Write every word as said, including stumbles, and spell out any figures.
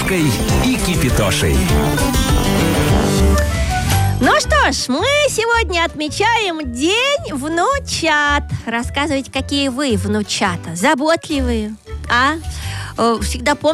Машечкой и Кипитошей. Ну что ж, мы сегодня отмечаем День внучат. Рассказывайте, какие вы внучата. Заботливые, а? Всегда помните,